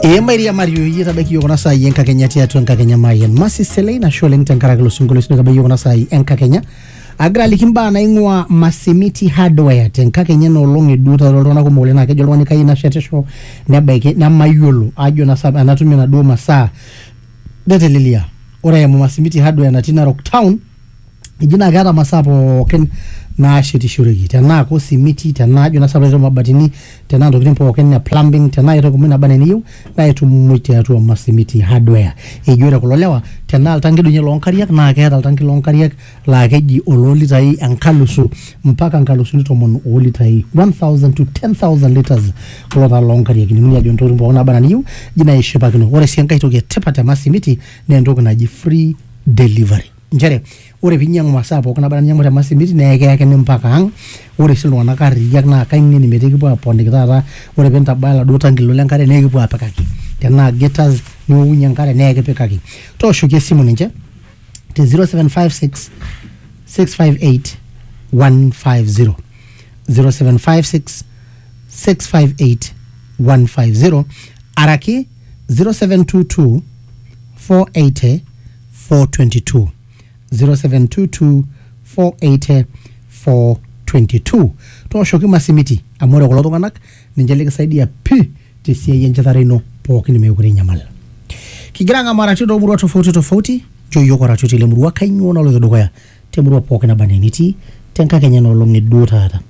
Maria Mario yita beki yoko na sai enka Kenya tiatu enka Kenya mayen Masi Selena Sholeng tenkaraga sungolo sino kabe yoko na sai enka Kenya agra likimba na ingwa Masimiti Hardware tenka Kenya no longi duta lorona ko molena ke jolwani kai na shetesho ne beke na mayolo ajo na sab anatumi na do masa detelilia ora ya Masimiti Hardware na Tina Rock Town ijina gara masapo ken na shitishurigi tena ko simiti tena jona sabrezo mabatini tena ndo kimpo ken na plumbing tena ito kumina baneniyo na ito mwite atu Masimiti Hardware ijura kulolewa tena altangidu nye lonkariak na kehata altangi lonkariak la keji ololi tai ankalusu mpaka ankalusu nito mono oli tai 1,000 to 10,000 liters kulota lonkariak ni mnia jontori mpo wana baneniyo jina ishipa kino ore siyanka ito ke tepata Masimiti nendoko na free delivery njere ore pinyang masapo kana bana nyang Masimiti na yake mpaka hang ore silwa na kari yak na kaingi ni meteki po aponde kitara ore benta bala do tangilo lenkare nege po apakaki tena getters ni unyang kare nege pekaki to shuke simu ninje te 0756 658 150 0756 658 150 araki 0722 480 422 0722 480 422 to shoki Masimiti amore ko lodo kanak ninjale ka saidi ya p tisia yenjatare no poki ni mekure nyamala kigiranga mara tido murwa tofauti jo yoko ra totile murwa kanyo na lodo koya te murwa poki na baneniti tenka Kenya no longi duta ata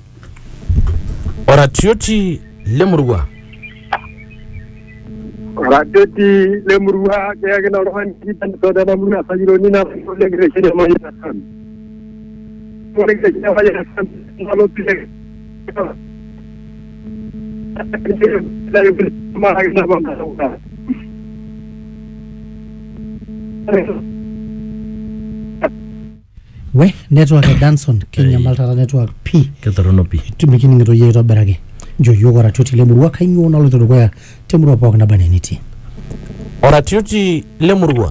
ora tioti le murwa Radeti lemurwa kaya kena orang kita sudah namanya sajiro ni nak boleh kerja macam mana? Boleh kerja macam mana? Kalau tidak, dari mana kita bangga? We network Danson Kenya Malta network P Ketarono P tumikini ngito yeto berage jo yogora toti lemurwa kanyo na lodo koya temurwa pok na baneniti ora tioti lemurwa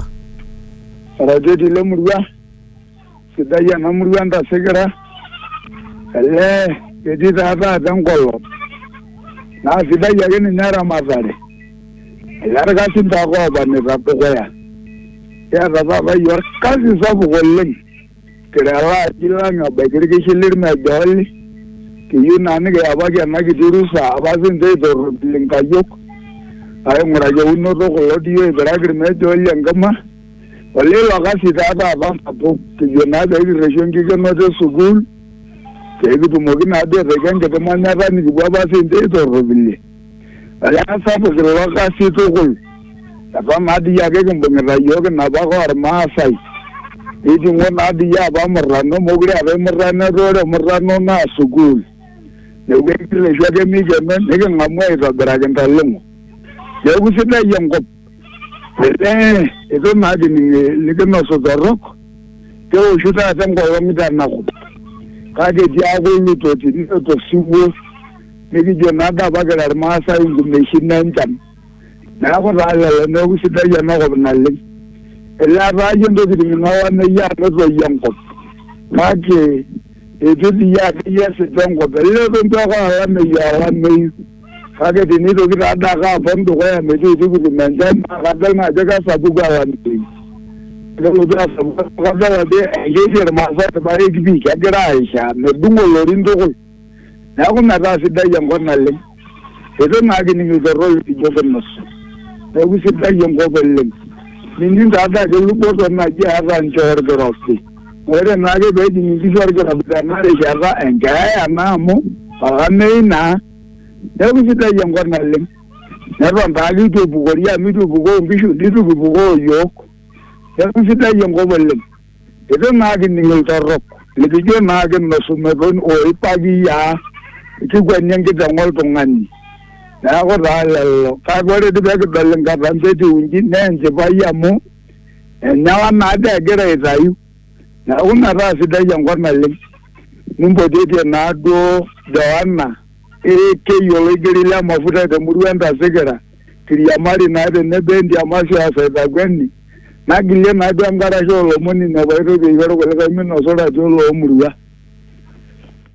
sidaya na murwa nda segera ele edita ata dangolo na sidaya gini nyara mazare elarga sinta ko bane rapo koya ya baba yor kasi sabu goleng kerala jilanga bagirge shilir me doli kiyu nani ke abagi anagi dirusa abasin de do linkayok ay muraje unno to ko lodiyo beragir me joli angama wale lagasi dada abam apo kiyu na de region ki no de sugul ke bitu mogina de regen ke manya rani ki baba sin de do robili ala sabu ke lagasi to ko aba madi ya ke mbonga yo ke na ba ko arma sai idi ngona di ya ba marrano mogre ave marrano ro marrano na sugul ne wekile jwage mi gemen ne ngamwe za baragen talungu ye gusida yengop edo na di ni ligeno so dorok ke o shuta tango yomi dana ko kage diago luto ti to suwo ne gi jona da bagara ma sa ngumbe shinan jam na ko dala ne gusida yeno ko nalle ela rajo ndo di ngawa ne ya no yengop kage ejudi ya se dongo bele ndo ka me ya wa me kage dini do kita ada ka bondo ko ya me di ku menjan ka dal na jaga sabu ga wa ni do do sabu ka dal de yeje ma sa ta bare gibi ka dira aisha me dungo lorin do ko na ko na ta si da yang ko na le edo na gi ni do ro ti jo ben nos e wi si da yang ko belle min da da ge lu ko na ji aran jor do rosti ore nage be di ni sorgo na bidana re jaga engaya amamu pagamena debu sita yongor nalim nero mbali to bugoria mi to bugo mbishu ditu bugo yok debu sita yongor bolen edo nage ni ngorok lijo nage no sumebon o ipagi ya ti gwanyange dangol to ngani na ko dal ka gore de be dalen ga bande ti unji nenje bayamu nyawa na de gere zayu na una rasi da yangor nalim nimbo de na do da wana ke yolo giri la mafuta da murwanda segera kiriya mari na de ne bendi amashi asa da gwenni na gille na do ngara jolo moni na bayro be yoro ko ga min no sora jolo murwa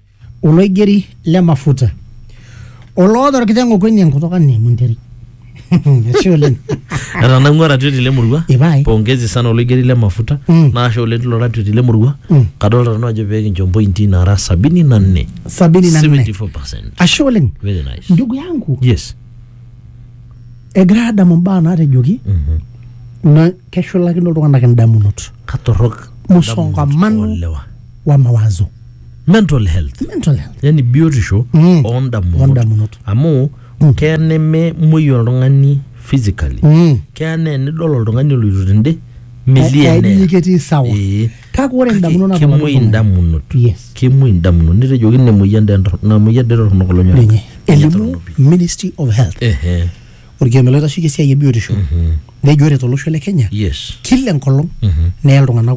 ulo giri la mafuta olo do kitengo kwenye kutoka ni munderi Asholeng. Etanang'ua Ratioti lemurua. Ibai. Pongezi sana oloigeri le mafuta. Naashe oleng tilo Ratioti lemurua. Kadolta nanu ajo peekincho pointi nara 74. 74%. Asholeng. Very nice. Ndugu yangu. Yes. Egira adamu mbaa naatejoki. Na keshulakino iltung'anak indamunot. Katorrok. Musongamano wa mawazo. Mental health. Yani biotisho ondamunot. Amu keya nememoi oltung'ani physically. Keya nidol oltung'ani oloito tende miliene. Ketii sawa. Kake ore indamunot kemoi indamunot. Kemoi indamunot. Nitejoki ina moyian torronok olonyor. Elimu Ministry of Health. Orkioma oitasheki esiai e biotisho. Nejo ore tolosho le Kenya. Kila enkolong neya iltung'anak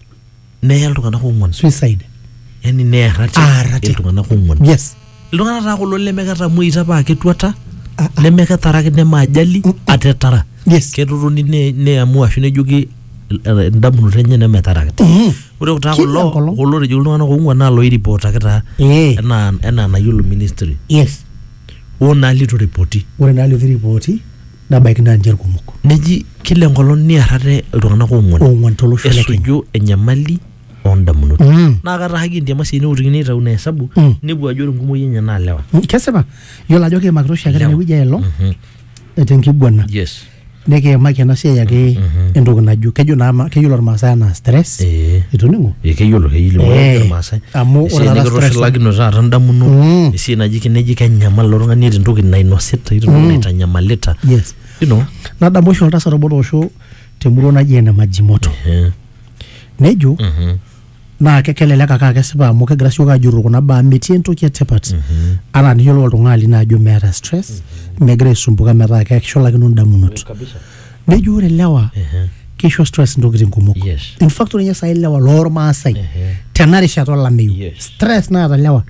ong'uan. Suicide. Yani neerrati iltung'anak ong'uan. Yes. Iltung'anak taa kulo lemeketamuoita paa ketuata, lemeketaraki nemaajali atetara. Yes. Ketotoni neamua ashu nejoki indamunot enye nemetarakita. Ore taa kulo tejoki iltung'anak ong'uan naa loiripotaki taa enaa nayiolo ministry. Yes. Naa litu ripoti. Ore naa litu ripoti nabaiki naa nche irkumok. Neji kila enkolong nearrate iltung'anak ong'uan tolosho le Kenya. Esuju enyamali ondamunot. Naa katahaki endiama sii neutikini aitau na hesabu nepuo ajo ore enkumoi enye naa lewa. Kesipa. Yiolo ajo kiimakita oshiake tenewueji aelong tenkiguana. Yes. Nekiimaki ena siai ake entoki najo keyiolo irmaasai enaa stress. Itoning'o? Keyiolo irmaasai. Amu ore taata stress lagino taata ndamunot esiai naji kineji kenyamal ilo tung'ani eeta entoki nainosita, eeta entoki naitanyamalita. Yes. You know? Nadamu oshi oltasat obo toosho temurua naji ene Majimoto. Nejo naa kelelek ake kesipa amu kegira siyiok ajurru kuna baa metii entoki etipat. Anaa niyiolou oltung'ani lino ajo meeta stress, megira aisumbuka metaa keshulakino indamunot. Nejo ore lewa kisho stress ntokitin kumok. In fact ore ninye saai lewa loormaasai tena rishata olameyu. Stress naata lewa.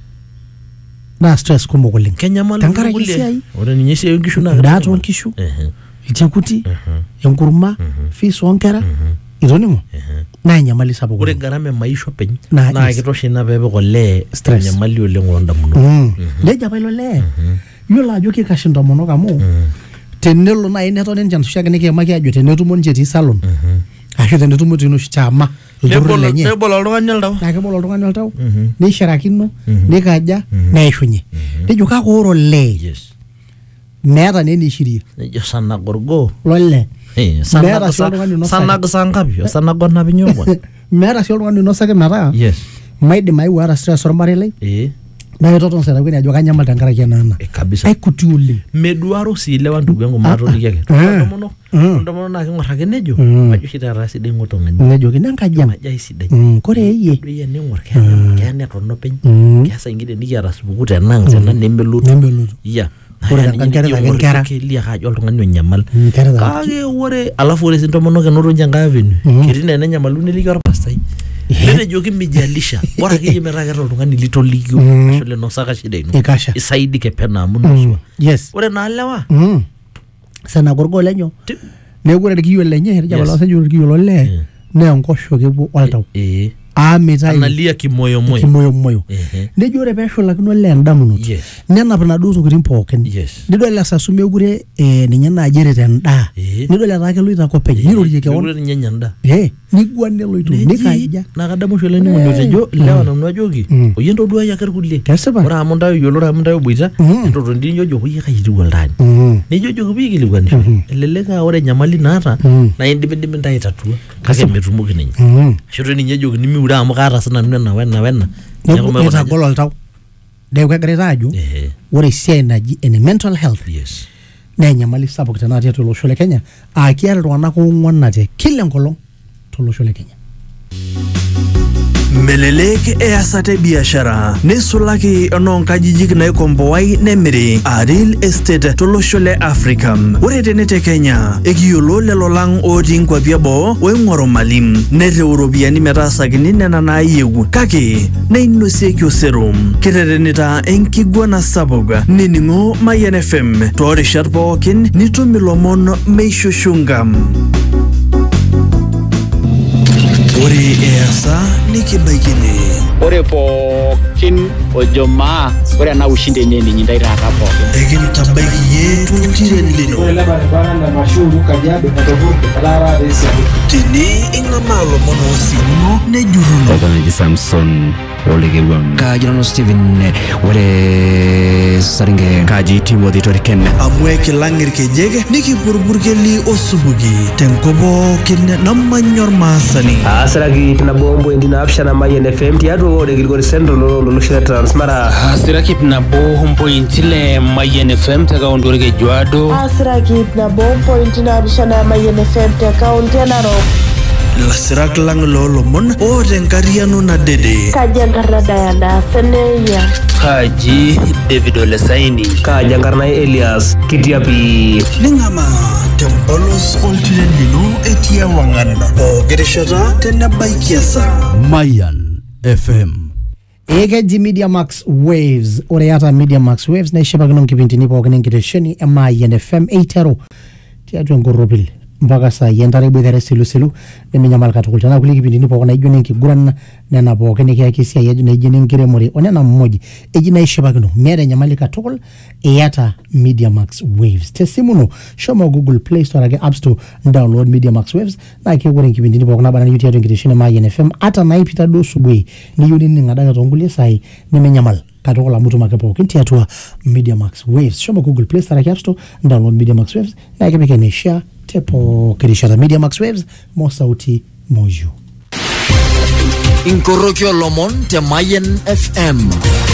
Naa stress kumok oleng. Tenkaraki esiai. Ore ninye esiai oonkishu naa endaa toonkishu, ilchekuti, enkurma, fees oonkera. Itoning'o? Naa enyamali sapuk. Ore gharama emaisha openy naa kitosha ina peepik olee enyamali oleng oondamunot. Nejo apa ilo lee yiolo ajo kikash intomonok amu tenelo naaji netoni ninche oshiake nikiimaki ajo tenetumo ninche etii salon ashu tenetumo etii inoshi chama ilturruri lenye. Nebol oltung'ani oltau. Naa kebol oltung'ani oltau. Neisharakino, nikaja, neishunye. Nejo kake ore olee meeta naa eneishirie. Nejo sanagorgo. Lolee. Sanag saa ngapi? Sanag onapi nyong'uan. Meeta sii oltung'ani oinosaki metaa maidim aeu aata stress ormarei lai. Naa ketoton saitakueni ajo kanyamal tenkaraki ena. Kabisa. Aikuti oleng. Meduaro sii lewa ndugu yangu maatoliki ake. Ntomonok naa king'orr ake nejo ajo oshi taata sidai ng'otong'ani. Nejoki nenkajian. Majo aisidai. Kore eyie. Doi ening'orr keya neton openy. Keya saa ingine nikiata supuku tenang' tena nemelotu. Yeah. Ore tenkaraki ake nkera. Kelia ajo oltung'ani onyamal. Kake ore alafu ore sii ntomonok enoto ninche enkae avenue. Ketii naa enenyamalu neliki orpastai. Netejoki mijalisha. Bora akeyie metaa keeta oltung'ani litolikio ashu linosaka shida ino. Isaidike pena amu nusua. Yes. Ore naa lewa. Sanagorgo lenyo. Neeku ore irkiyiolo lenye irkiyiolo lee naa enkoshoke epuo oltau. Amitai. Analia kimoyomoyo. Kimoyomoyo. Nejo ore peeshulakino lee endamunot. Nenap inaduo tokitin pookin. Nidol esasu mekure ninye naaji eret endaa. Nidol etaa keloito ake openy. Nirorie keon. Mekure ninye enya endaa. Niguan neloito. Nikaja. Naa kadamu oshi oleng ning'oni otejo lewa nanu ajoki oyie ntoduai ake irkulie. Kesipa. Ore amu ntae oyiolo amu ntae oboita entotoni dii nijojo oyie kai etiu oltaani. Nijojoki pii aikilikuanisho. Elelek aa ore enyamali naata naa indimidimi ntae aitatua kake metumoki ninye. Ashu toi ninye ejoki nimiure amu kaata sinanu ena wena. Netagol oltau. Neeku kegira aajo ore esiai naji ene mental health naa enyamali sapuk tenaa tiatua olosho le Kenya aa kiata iltung'anak oong'uan nate kila enkolong tolosho le Kenya. Melelek easate biashara neisulaki enoonkajijik naikomboai nemiri real estate tolosho le Africa. Ore tene te Kenya ekiyiolo lelo lang otii nkwapi eboo oing'oru malim nereu iropiyiani metaasakini nena naayieu kake neinosieki osero. Kiterenita enkiguana sapuk nining'o Mayian FM toorishat pookin nitum ilomon meishushunga. Ore easa nikibaikini. Ore pookin ojomaa ore ena ushindi enye ninyi ntae taata pookin. Ekintabaiki oltiren lino tene ing'amaa lomon oosimuno nejurruno Kanaji Samson Olegewang Kajirano Steven ore Saringe Kaji Timothy Toriken amu ekilang' irkejek nikipurpurkeli osupuki tenkop pookin namanyor maasani asiraki nabo endi naapishana Mayian FM tiatua ore Kilgoris Central lolosho le Transmara asiraki nabo ile Mayian FM te kaunti orkejuado asiraki nabo naapishana Mayian FM te kaunti e Narok lasirak lang' loolomon oota enkariano nadede kaji enkarna Diana Seneya Kaji David Olesaini Kaji enkarna Elias Kitiapi ning'amaa tempolos oltiren lino etii ewang'an pooki rishata tenebaiki esaa Mayan FM Ekeji Media Max Waves ore yata Media Max Waves naishipakino nkipindini pookin enkitesheni e Mayian FM 8 tiatua enkorropil mpaka saa yentare boitare silu nemenyamal katukul tena kulie kipindini pookin naijo nenkiguran nena pookin nikiyaki esiai ejo naijo nenkiremore onena mmoja eji naishipakino meeta enyamali katukul iyata Media Max Waves tesimuno shomo Google Play Store ake App Store download Media Max Waves na kekure nkipindini pookin nabana niyo tiatua enkitesheni e Mayian FM ata naipita duo subuhi niyo nining'adaka toonkulie saai nemenyamal katukul amu tumake pookin tiatua Media Max Waves shomo Google Play Store ake App Store download Media Max Waves na kepeke neshia tepo kirishata Media Max Waves mo sauti moju Inkorokyo lomon te Mayian FM